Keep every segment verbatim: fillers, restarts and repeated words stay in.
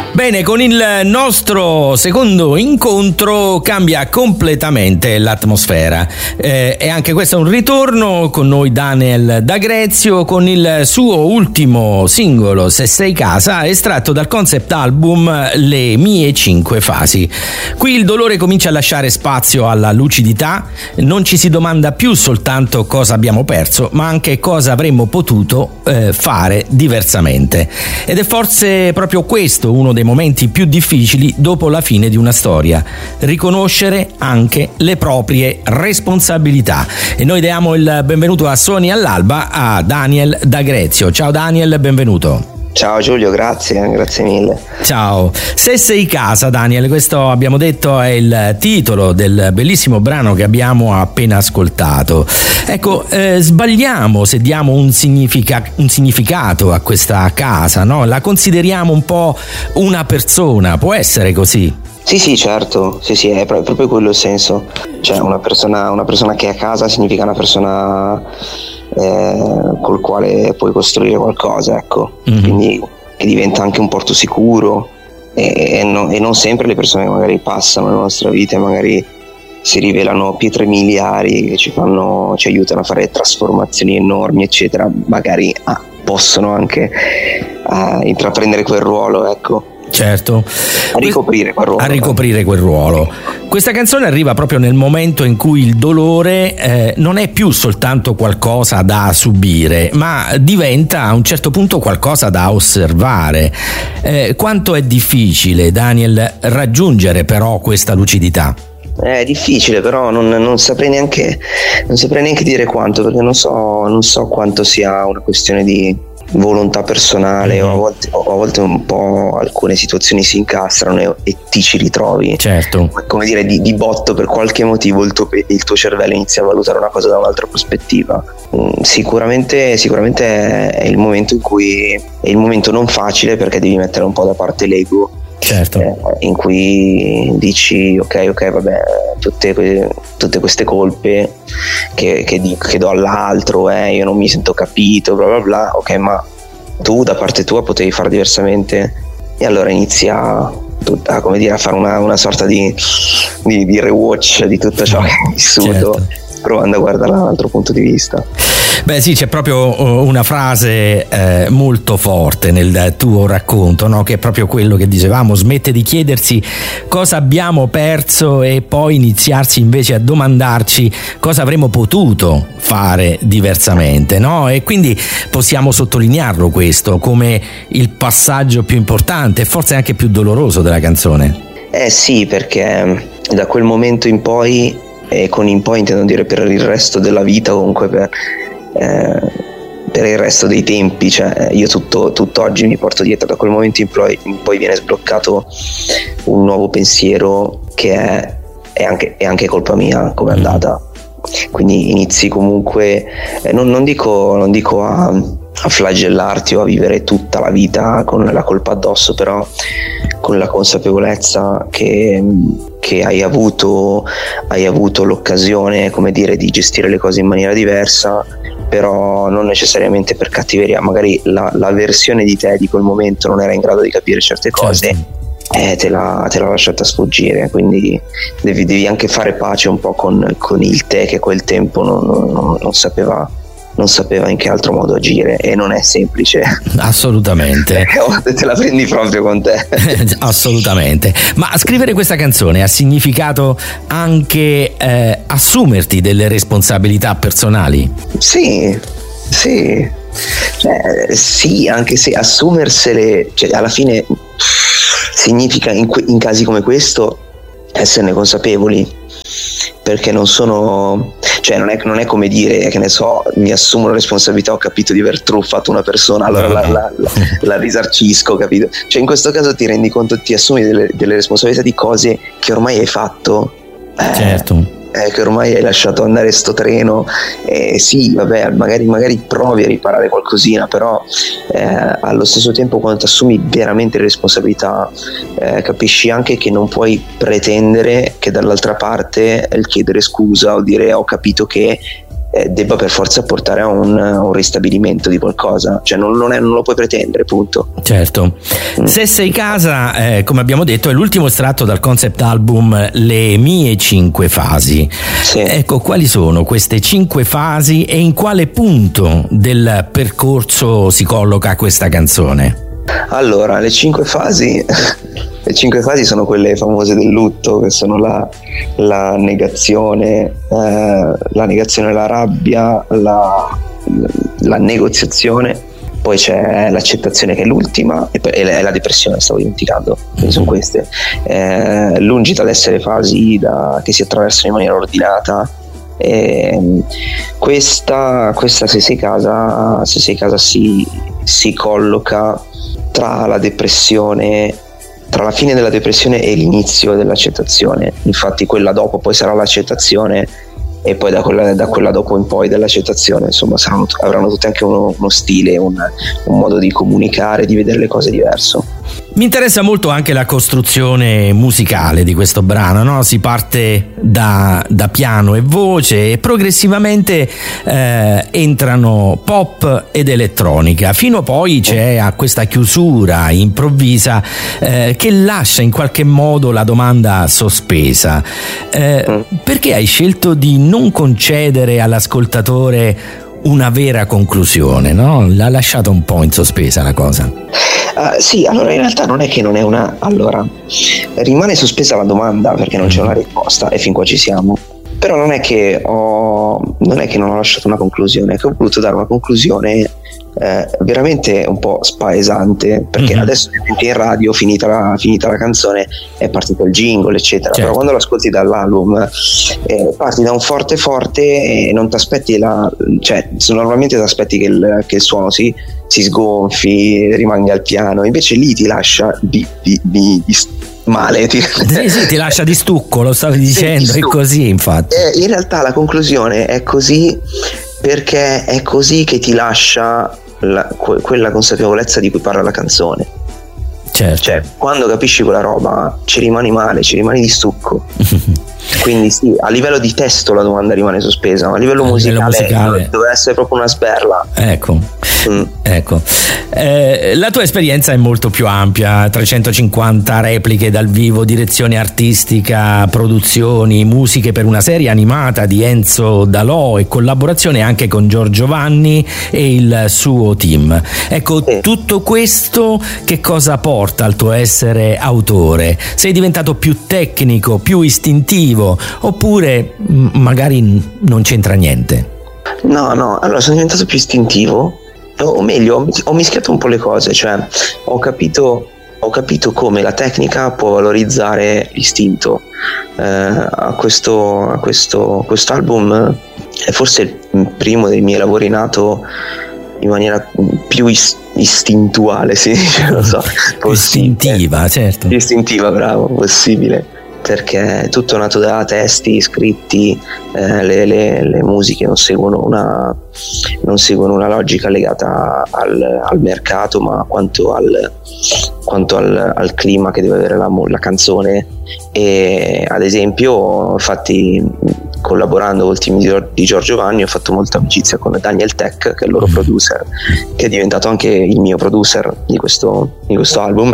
Bene, con il nostro secondo incontro cambia completamente l'atmosfera eh, e anche questo è un ritorno con noi Daniel D'Agrezio con il suo ultimo singolo Se sei casa, estratto dal concept album Le mie cinque fasi. Qui il dolore comincia a lasciare spazio alla lucidità, non ci si domanda più soltanto cosa abbiamo perso, ma anche cosa avremmo potuto eh, fare diversamente. Ed è forse proprio questo uno dei momenti più difficili dopo la fine di una storia, riconoscere anche le proprie responsabilità. E noi diamo il benvenuto a Suoni all'Alba a Daniel D'Agrezio. Ciao Daniel, benvenuto. Ciao Giulio, grazie, grazie mille. Ciao. Se sei casa, Daniel, questo abbiamo detto è il titolo del bellissimo brano che abbiamo appena ascoltato. Ecco, eh, sbagliamo se diamo un, significa- un significato a questa casa, no? La consideriamo un po' una persona, può essere così? Sì, sì, certo, sì, sì, è proprio quello il senso. Cioè una persona, una persona che è a casa significa una persona eh, col quale puoi costruire qualcosa, ecco. Mm-hmm. Quindi che diventa anche un porto sicuro e, e, no, e non sempre le persone che magari passano nella nostra vita e magari si rivelano pietre miliari che ci fanno, ci aiutano a fare trasformazioni enormi, eccetera, magari ah, possono anche ah, intraprendere quel ruolo, ecco. Certo, a ricoprire quel ruolo. A ricoprire quel ruolo. Questa canzone arriva proprio nel momento in cui il dolore eh, non è più soltanto qualcosa da subire, ma diventa a un certo punto qualcosa da osservare. Eh, quanto è difficile, Daniel, raggiungere però questa lucidità? È difficile, però non, non saprei neanche non saprei neanche dire quanto, perché non so, non so quanto sia una questione di volontà personale, mm-hmm. o, a volte, o a volte un po' alcune situazioni si incastrano e, e ti ci ritrovi, certo, come dire di, di botto per qualche motivo il tuo, il tuo cervello inizia a valutare una cosa da un'altra prospettiva. Mm, sicuramente sicuramente è il momento in cui è il momento non facile, perché devi mettere un po' da parte l'ego. Certo. Eh, in cui dici ok ok vabbè tutte, tutte queste colpe che, che, dico, che do all'altro, eh, io non mi sento capito, bla bla bla, ok, ma tu da parte tua potevi fare diversamente, e allora inizi a, a, come dire, a fare una, una sorta di, di, di rewatch di tutto ciò che hai vissuto, certo, provando a guardarla da un altro punto di vista. Beh sì, c'è proprio una frase eh, molto forte nel tuo racconto, no? Che è proprio quello che dicevamo: smette di chiedersi cosa abbiamo perso e poi iniziarsi invece a domandarci cosa avremmo potuto fare diversamente, no? E quindi possiamo sottolinearlo questo come il passaggio più importante e forse anche più doloroso della canzone. Eh sì, perché da quel momento in poi, e con in poi intendo dire per il resto della vita, comunque per Eh, per il resto dei tempi, cioè io tutto, tutto oggi mi porto dietro, da quel momento in poi, in poi viene sbloccato un nuovo pensiero che è, è, anche, è anche colpa mia come è andata, quindi inizi comunque eh, non, non dico, non dico a, a flagellarti o a vivere tutta la vita con la colpa addosso, però con la consapevolezza che, che hai avuto hai avuto l'occasione, come dire, di gestire le cose in maniera diversa, però non necessariamente per cattiveria, magari la, la versione di te di quel momento non era in grado di capire certe cose, certo, e te l'ha, te l'ha lasciata sfuggire, quindi devi, devi anche fare pace un po' con, con il te che quel tempo non, non, non sapeva non sapeva in che altro modo agire, e non è semplice. Assolutamente. Te la prendi proprio con te. Assolutamente. Ma scrivere questa canzone ha significato anche eh, assumerti delle responsabilità personali? Sì, sì. Cioè, sì, anche se assumersele, cioè, alla fine significa in, in casi come questo esserne consapevoli, perché non sono, cioè non è, non è come dire, che ne so, mi assumo la responsabilità, ho capito di aver truffato una persona, allora la, la, la, la risarcisco, capito? Cioè in questo caso ti rendi conto, ti assumi delle, delle responsabilità di cose che ormai hai fatto, eh, certo, eh, che ormai hai lasciato andare sto treno, eh, sì vabbè magari, magari provi a riparare qualcosina, però eh, allo stesso tempo quando ti assumi veramente le responsabilità eh, capisci anche che non puoi pretendere che dall'altra parte il chiedere scusa o dire ho capito che eh, debba per forza portare a un, a un ristabilimento di qualcosa, cioè non, non, è, non lo puoi pretendere, punto. Certo. mm. Se sei casa, eh, come abbiamo detto, è l'ultimo estratto dal concept album Le mie cinque fasi. Sì. Ecco, quali sono queste cinque fasi e in quale punto del percorso si colloca questa canzone? Allora, le cinque fasi le cinque fasi sono quelle famose del lutto, che sono la, la negazione, eh, la negazione, la rabbia, la, la negoziazione, poi c'è l'accettazione che è l'ultima e poi e la depressione, stavo dimenticando. Quindi sono queste, eh, lungi dall'essere fasi da, che si attraversano in maniera ordinata. E questa, questa se sei casa, se sei casa si, si colloca tra la depressione, tra la fine della depressione e l'inizio dell'accettazione. Infatti quella dopo poi sarà l'accettazione, e poi da quella, da quella dopo in poi dell'accettazione, insomma, saranno, avranno tutti anche uno, uno stile, un, un modo di comunicare, di vedere le cose diverso. Mi interessa molto anche la costruzione musicale di questo brano, no? Si parte da, da piano e voce e progressivamente eh, entrano pop ed elettronica, fino poi c'è a questa chiusura improvvisa eh, che lascia in qualche modo la domanda sospesa. Eh, perché hai scelto di non concedere all'ascoltatore una vera conclusione, no? L'ha lasciato un po' in sospesa la cosa. Uh, sì, allora in realtà non è che non è una... Allora, rimane sospesa la domanda perché non c'è una risposta e fin qua ci siamo. Però non è che ho... non è che non ho lasciato una conclusione, è che ho voluto dare una conclusione eh, veramente un po' spaesante, perché mm-hmm. adesso in radio, finita la, finita la canzone, è partito il jingle, eccetera. Certo. Però quando lo ascolti dall'album eh, parti da un forte forte e non ti aspetti la... cioè normalmente ti aspetti che il, che il suono si, si sgonfi, rimanga al piano, invece lì ti lascia di, di, di, di male, ti... Sì, sì, ti lascia di stucco, lo stavi dicendo, sì, è così infatti. Eh, in realtà la conclusione è così perché è così che ti lascia la, que, quella consapevolezza di cui parla la canzone. Certo. Cioè, quando capisci quella roba ci rimani male, ci rimani di stucco. Quindi sì, a livello di testo la domanda rimane sospesa, ma a livello, a musicale, livello musicale deve essere proprio una sberla. Ecco, mm. ecco. Eh, la tua esperienza è molto più ampia, trecentocinquanta repliche dal vivo, direzione artistica, produzioni, musiche per una serie animata di Enzo Dalò e collaborazione anche con Giorgio Vanni e il suo team. Ecco, sì. Tutto questo che cosa porta al tuo essere autore? Sei diventato più tecnico, più istintivo, oppure magari non c'entra niente? No, no, allora sono diventato più istintivo, o meglio, ho mischiato un po' le cose, cioè ho capito, ho capito come la tecnica può valorizzare l'istinto. Eh, a questo, a questo quest'album è forse il primo dei miei lavori nato in maniera più is- istintuale, si dice, non so, istintiva, certo. Istintiva, bravo, possibile. Perché è tutto nato da testi scritti, eh, le, le, le musiche non seguono una, non seguono una logica legata al, al mercato, ma quanto al, quanto al, al clima che deve avere la, la canzone. E ad esempio, infatti, collaborando col team di, di Giorgio Vanni ho fatto molta amicizia con Daniel Tech, che è il loro producer, che è diventato anche il mio producer di questo, di questo album.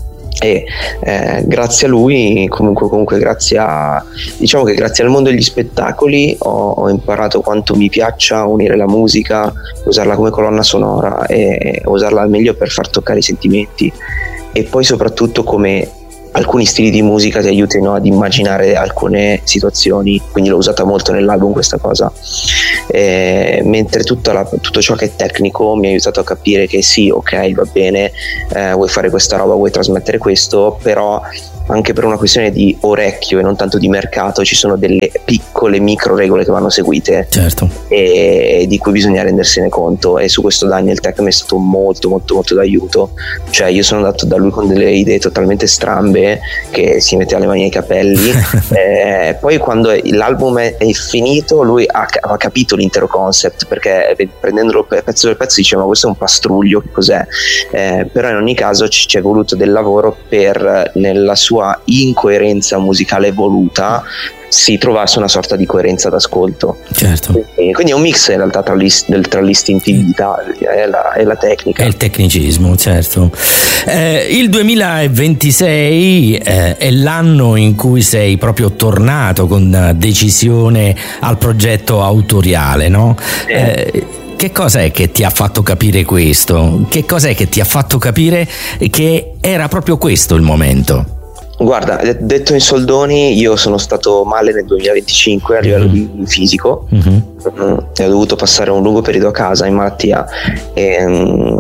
E eh, grazie a lui, comunque, comunque grazie a diciamo che grazie al mondo degli spettacoli ho, ho imparato quanto mi piaccia unire la musica, usarla come colonna sonora e usarla al meglio per far toccare i sentimenti, e poi soprattutto come alcuni stili di musica ti aiutino ad immaginare alcune situazioni, quindi l'ho usata molto nell'album questa cosa, eh, mentre tutta la, tutto ciò che è tecnico mi ha aiutato a capire che sì, ok, va bene, eh, vuoi fare questa roba, vuoi trasmettere questo, però anche per una questione di orecchio e non tanto di mercato ci sono delle piccole micro regole che vanno seguite, certo, e di cui bisogna rendersene conto, e su questo Daniel Tech mi è stato molto molto molto d'aiuto. Cioè io sono andato da lui con delle idee totalmente strambe che si metteva le mani ai capelli eh, poi quando l'album è, è finito lui ha, ha capito l'intero concept, perché prendendolo pezzo per pezzo diceva ma questo è un pastruglio, che cos'è, eh, però in ogni caso ci, ci è voluto del lavoro per nella sua sua incoerenza musicale voluta si trovasse una sorta di coerenza d'ascolto. Certo. Quindi, quindi è un mix in realtà tra, l'ist- tra l'istintività e la, e la tecnica. E il tecnicismo, certo. Eh, il duemilaventisei eh, è l'anno in cui sei proprio tornato con decisione al progetto autoriale, no? Eh. Eh, Che cos'è che ti ha fatto capire questo? Che cos'è che ti ha fatto capire che era proprio questo il momento? Guarda, detto in soldoni, io sono stato male nel duemilaventicinque a livello mm-hmm. di fisico, mm-hmm. e ho dovuto passare un lungo periodo a casa in malattia e,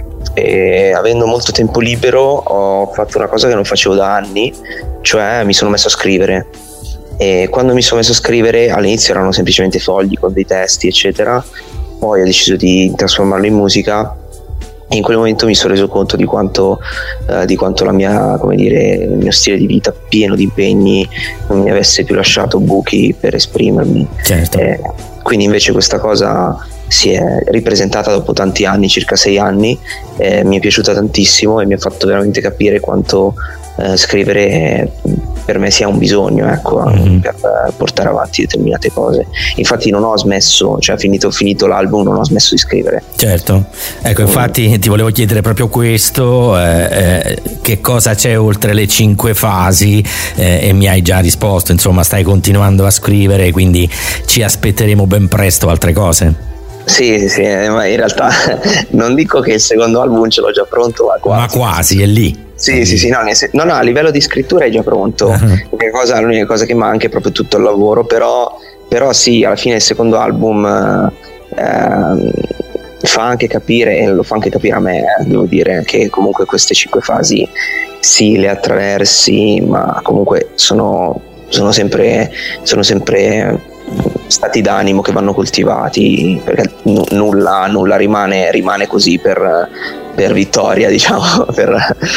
e avendo molto tempo libero ho fatto una cosa che non facevo da anni, cioè mi sono messo a scrivere. E quando mi sono messo a scrivere, all'inizio erano semplicemente fogli con dei testi eccetera, poi ho deciso di trasformarlo in musica e in quel momento mi sono reso conto di quanto, eh, di quanto la mia, come dire, il mio stile di vita pieno di impegni non mi avesse più lasciato buchi per esprimermi. Certo. Eh, quindi invece questa cosa si è ripresentata dopo tanti anni, circa sei anni, eh, mi è piaciuta tantissimo e mi ha fatto veramente capire quanto eh, scrivere per me sia un bisogno, ecco, mm-hmm. per portare avanti determinate cose. Infatti non ho smesso, cioè finito, finito l'album non ho smesso di scrivere. Certo, ecco, infatti ti volevo chiedere proprio questo, eh, eh, che cosa c'è oltre le cinque fasi, eh, e mi hai già risposto, insomma stai continuando a scrivere, quindi ci aspetteremo ben presto altre cose. Sì, sì, sì, ma in realtà non dico che il secondo album ce l'ho già pronto, ma quasi. Ma quasi, è lì. Sì, sì, sì, no, no, no, a livello di scrittura è già pronto. L'unica cosa, l'unica cosa che manca è proprio tutto il lavoro, però, però sì, alla fine il secondo album eh, fa anche capire, e lo fa anche capire a me, eh, devo dire, che comunque queste cinque fasi sì, le attraversi, ma comunque sono, sono sempre, sono sempre stati d'animo che vanno coltivati, perché n- nulla, nulla rimane, rimane così per, per vittoria, diciamo, per,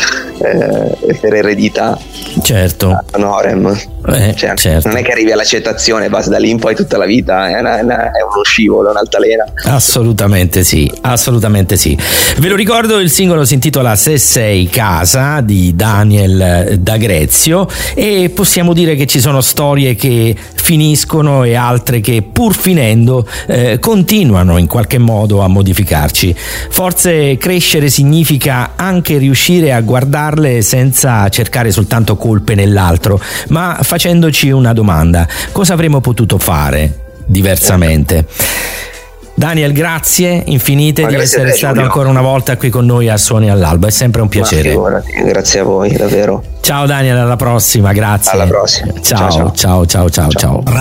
eh, per eredità. Certo. Honorem. Eh, cioè, certo. Non è che arrivi all'accettazione e basta da lì in poi tutta la vita, è, una, è, una, è uno scivolo, è un'altalena. Assolutamente sì, assolutamente sì. Ve lo ricordo, il singolo si intitola Se sei casa di Daniel D'Agrezio e possiamo dire che ci sono storie che finiscono e altre che pur finendo eh, continuano in qualche modo a modificarci. Forse crescere significa anche riuscire a guardarle senza cercare soltanto colpe nell'altro, ma facendoci una domanda: cosa avremmo potuto fare diversamente? Daniel, grazie infinite di essere te, stato Giulio. Ancora una volta qui con noi a Suoni all'Alba, è sempre un piacere. Grazie a voi, davvero. Ciao Daniel, alla prossima, grazie. Alla prossima. Ciao, ciao, ciao, ciao, ciao. ciao. ciao.